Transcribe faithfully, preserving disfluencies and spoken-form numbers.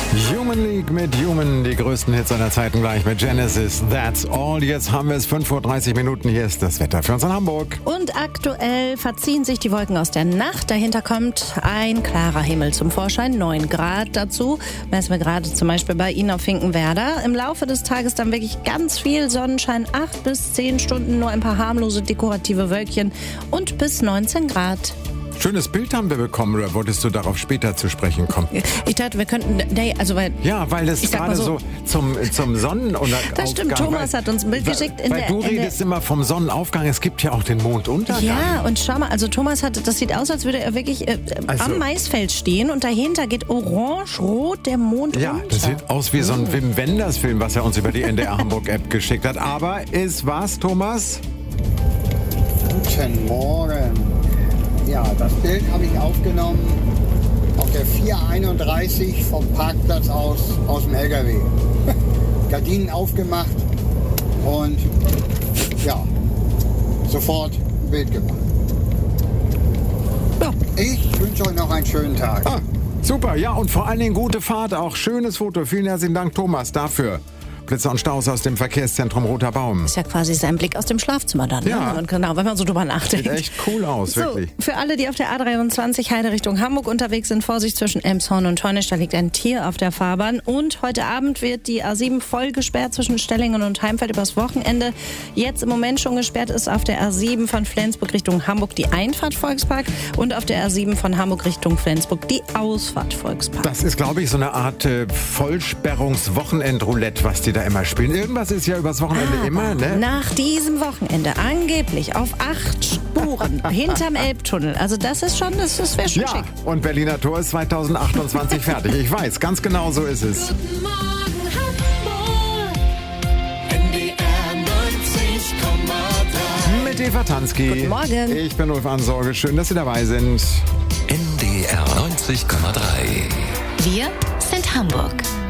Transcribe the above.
Human League mit Human, die größten Hits aller Zeiten gleich mit Genesis. That's all. Jetzt haben wir es fünf Uhr dreißig Minuten. Hier ist das Wetter für uns in Hamburg. Und aktuell verziehen sich die Wolken aus der Nacht. Dahinter kommt ein klarer Himmel zum Vorschein. neun Grad dazu. Messen wir gerade zum Beispiel bei Ihnen auf Finkenwerder. Im Laufe des Tages dann wirklich ganz viel Sonnenschein. acht bis zehn Stunden, nur ein paar harmlose dekorative Wölkchen und bis neunzehn Grad. Schönes Bild haben wir bekommen, oder wolltest du darauf später zu sprechen kommen? Ich dachte, wir könnten, nee, also weil... Ja, weil es gerade so, so zum, zum Sonnenaufgang... Das stimmt, Thomas weil, hat uns ein Bild weil, geschickt. In weil der, du in redest der, immer vom Sonnenaufgang, es gibt ja auch den Monduntergang. Ja, und schau mal, also Thomas hat, das sieht aus, als würde er wirklich äh, also, am Maisfeld stehen und dahinter geht orange-rot der Mond ja, unter. Das sieht aus wie so ein Wim Wenders-Film, was er uns über die N D R Hamburg-App geschickt hat. Aber ist was, Thomas? Guten Morgen. Ja, das Bild habe ich aufgenommen auf der vier einunddreißig vom Parkplatz aus, aus dem L K W. Gardinen aufgemacht und ja, sofort ein Bild gemacht. Ja. Ich wünsche euch noch einen schönen Tag. Ah, super, ja, und vor allen Dingen gute Fahrt, auch schönes Foto. Vielen herzlichen Dank, Thomas, dafür. Blitzer und Staus aus dem Verkehrszentrum Roter Baum. Ist ja quasi sein Blick aus dem Schlafzimmer dann. Ja. Ne? Und genau, wenn man so drüber nachdenkt. Sieht echt cool aus, so, wirklich. Für alle, die auf der A dreiundzwanzig Heide Richtung Hamburg unterwegs sind, Vorsicht zwischen Elmshorn und Heunisch, da liegt ein Tier auf der Fahrbahn. Und heute Abend wird die A sieben voll gesperrt zwischen Stellingen und Heimfeld übers Wochenende. Jetzt im Moment schon gesperrt ist auf der A sieben von Flensburg Richtung Hamburg die Einfahrt Volkspark und auf der A sieben von Hamburg Richtung Flensburg die Ausfahrt Volkspark. Das ist, glaube ich, so eine Art äh, Vollsperrungs-Wochenend-Roulette, was die da immer spielen. Irgendwas ist ja übers Wochenende Aber immer, ne? Nach diesem Wochenende angeblich auf acht Spuren hinterm Elbtunnel. Also das ist schon, das, das wäre schon Ja, schick. und Berliner Tor ist zweitausendachtundzwanzig fertig. Ich weiß, ganz genau so ist es. Guten Morgen, Hamburg. N D R neunzig Komma drei. Mit Eva Tansky. Guten Morgen. Ich bin Ulf Ansorge. Schön, dass Sie dabei sind. N D R neunzig Komma drei. Wir sind Hamburg.